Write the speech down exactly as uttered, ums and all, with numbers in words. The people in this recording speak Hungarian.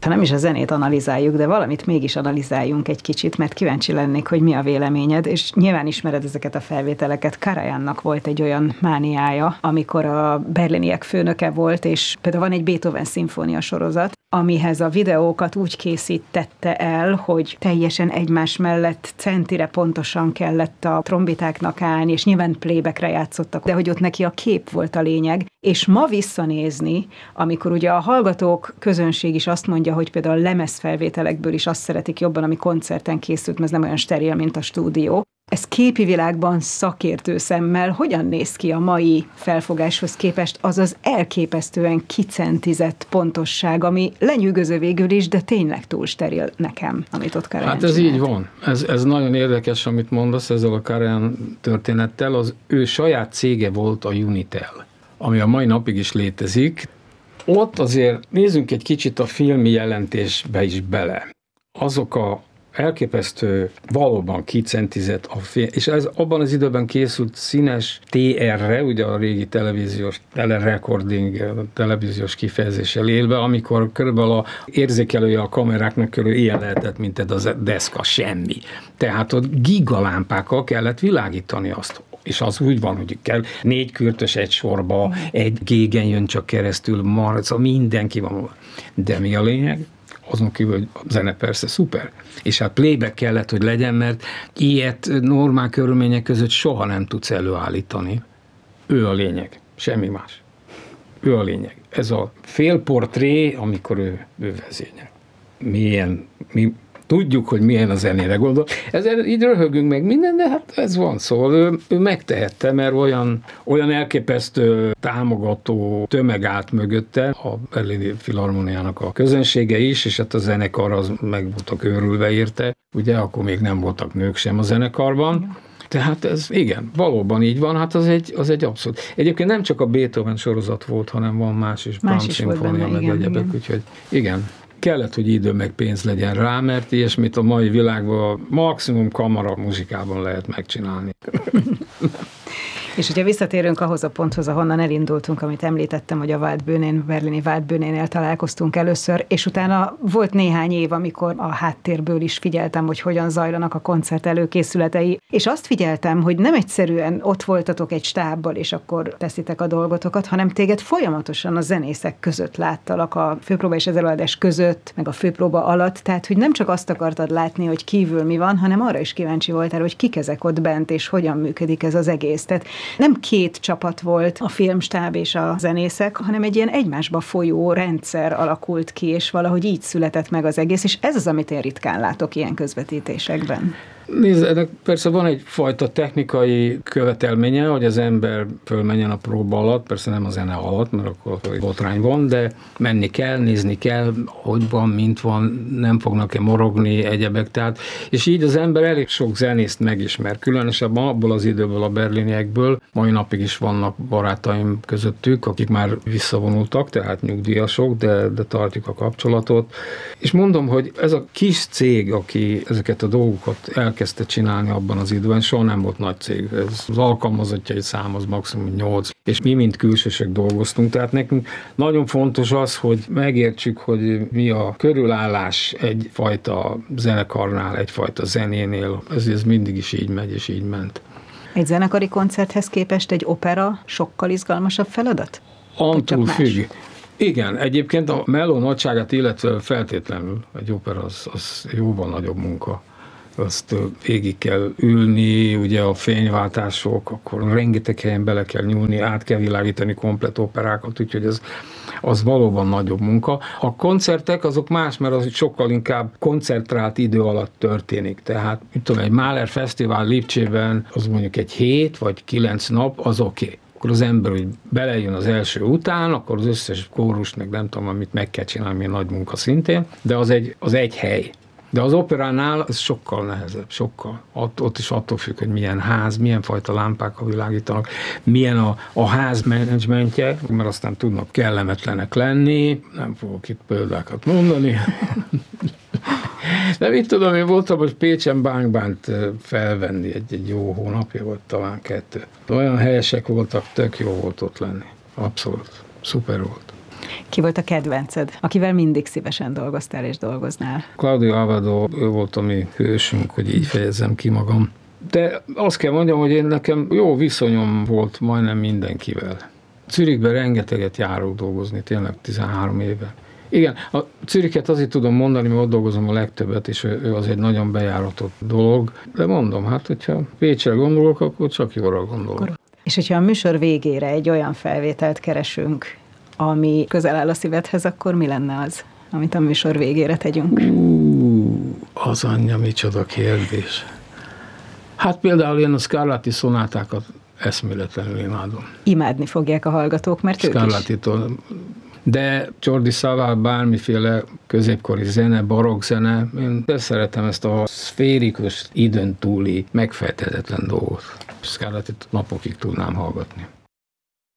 ha nem is a zenét analizáljuk, de valamit mégis analizáljunk egy kicsit, mert kíváncsi lennék, hogy mi a véleményed, és nyilván ismered ezeket a felvételeket. Karajannak volt egy olyan mániája, amikor a berliniek főnöke volt, és például van egy Beethoven szimfónia sorozat, amihez a videókat úgy készítette el, hogy teljesen egymás mellett centire pontosan kellett a trombitáknak állni, és nyilván playbackre játszottak, de hogy ott neki a kép volt a lényeg. És ma visszanézni, amikor ugye a hallgatók, közönség is azt mondja, hogy például a lemezfelvételekből is azt szeretik jobban, ami koncerten készült, mert ez nem olyan steril, mint a stúdió. Ez képi világban szakértő szemmel hogyan néz ki a mai felfogáshoz képest az az elképesztően kicentizett pontosság, ami lenyűgöző végül is, de tényleg túl steril nekem, amit ott Karajan Hát ez csinált. így van. Ez, ez nagyon érdekes, amit mondasz ezzel a Karajan történettel. Az ő saját cége volt a Unitel, ami a mai napig is létezik. Ott azért nézzünk egy kicsit a filmi jelentésbe is bele. Azok a elképesztő, valóban kicentizett a film, és ez abban az időben készült színes té er-re, ugye a régi televíziós telerecording, televíziós kifejezéssel élve, amikor körülbelül a érzékelője a kameráknak körül ilyen lehetett, mint ez a deszka, semmi. Tehát ott gigalámpákkal kellett világítani azt. És az úgy van, hogy kell négy kürtös egy sorba, egy gégen jön csak keresztül, marca, mindenki van. De mi a lényeg? Azon kívül, hogy a zene persze szuper. És hát playback kellett, hogy legyen, mert ilyet normál körülmények között soha nem tudsz előállítani. Ő a lényeg, semmi más. Ő a lényeg. Ez a félportré, amikor ő, ő vezényel. Milyen, mi tudjuk, hogy milyen a zenére gondol. Ezzel így röhögünk meg minden, de hát ez van. Szóval ő, ő megtehette, mert olyan, olyan elképesztő támogató tömeg állt mögötte, a Berlini Filharmoniának a közönsége is, és hát a zenekar az meg voltak őrülve érte. Ugye akkor még nem voltak nők sem a zenekarban. Tehát ez igen, valóban így van, hát az egy, az egy abszolút. Egyébként nem csak a Beethoven sorozat volt, hanem van más is, más Brahms is volt szimfónia, benne, meg igen, egyebek, igen. úgyhogy igen. Kellett, hogy idő meg pénz legyen rá, mert ilyesmit a mai világban maximum kamara muzsikában lehet megcsinálni. És hogyha visszatérünk ahhoz a ponthoz, ahonnan elindultunk, amit említettem, hogy a Waldbühnén, berlini Waldbühnénél találkoztunk először, és utána volt néhány év, amikor a háttérből is figyeltem, hogy hogyan zajlanak a koncert előkészületei, és azt figyeltem, hogy nem egyszerűen ott voltatok egy stábbal, és akkor teszitek a dolgotokat, hanem téged folyamatosan a zenészek között láttalak, a főpróba és az előadás között, meg a főpróba alatt, tehát hogy nem csak azt akartad látni, hogy kívül mi van, hanem arra is kíváncsi voltál, hogy kik ezek ott bent, és hogyan működik ez az egész. Tehát nem két csapat volt a filmstáb és a zenészek, hanem egy ilyen egymásba folyó rendszer alakult ki, és valahogy így született meg az egész, és ez az, amit én ritkán látok ilyen közvetítésekben. Nézd, ennek persze van egyfajta technikai követelménye, hogy az ember fölmenjen a próba alatt, persze nem a zene alatt, mert akkor botrány van, de menni kell, nézni kell, hogy van, mint van, nem fognak-e morogni, egyebek, tehát, és így az ember elég sok zenészt megismer, különösebben abból az időből, a berliniekből, mai napig is vannak barátaim közöttük, akik már visszavonultak, tehát nyugdíjasok, de, de tartjuk a kapcsolatot, és mondom, hogy ez a kis cég, aki ezeket a dolgokat el kezdte csinálni abban az időben, soha nem volt nagy cég. Ez az alkalmazottjai szám az maximum nyolc, és mi mind külsősök dolgoztunk, tehát nekünk nagyon fontos az, hogy megértsük, hogy mi a körülállás egyfajta zenekarnál, egyfajta zenénél, ez, ez mindig is így megy, és így ment. Egy zenekari koncerthez képest egy opera sokkal izgalmasabb feladat? Antól függ. Igen, egyébként a melló nagyságát illetve feltétlenül egy opera az, az jóval nagyobb munka. Azt végig kell ülni, ugye a fényváltások, akkor rengeteg helyen bele kell nyúlni, át kell világítani komplett operákat, úgyhogy ez az valóban nagyobb munka. A koncertek azok más, mert az sokkal inkább koncentrált idő alatt történik. Tehát, mit tudom, egy Mahler Fesztivál Lipcsében, az mondjuk egy hét vagy kilenc nap, az oké. Okay. Akkor az ember úgy belejön az első után, akkor az összes kórus, meg nem tudom, amit meg kell csinálni, milyen nagy munka szintén, de az egy, az egy hely. De az operánál ez sokkal nehezebb, sokkal. Ott, ott is attól függ, hogy milyen ház, milyen fajta lámpákkal világítanak, milyen a, a ház menedzsmentje, mert aztán tudnak kellemetlenek lenni, nem fogok itt példákat mondani. De mit tudom, én voltam most Pécsen Bánk-Bánt felvenni egy, egy jó hónapja, vagy talán kettő. Olyan helyesek voltak, tök jó volt ott lenni. Abszolút. Szuper volt. Ki volt a kedvenced, akivel mindig szívesen dolgoztál és dolgoznál? Claudio Abbado, ő volt a mi hősünk, hogy így fejezzem ki magam. De azt kell mondjam, hogy én nekem jó viszonyom volt majdnem mindenkivel. Zürichben rengeteget járok dolgozni, tényleg tizenhárom éve. Igen, a Züriket azért tudom mondani, mert ott dolgozom a legtöbbet, és ő az egy nagyon bejáratott dolog. De mondom, hát hogyha Pécsre gondolok, akkor csak jóra gondolok. És hogyha a műsor végére egy olyan felvételt keresünk, ami közel áll a szívedhez, akkor mi lenne az, amit a műsor végére tegyünk? Ú, az anyja, micsoda kérdés. Hát például én a Scarlatti szonátákat eszméletlenül imádom. Imádni fogják a hallgatók, mert ők is. De Jordi Savall bármiféle középkori zene, barokk zene, én szeretem ezt a szférikus, időn túli, megfejthetetlen dolgot. Scarlattit napokig tudnám hallgatni.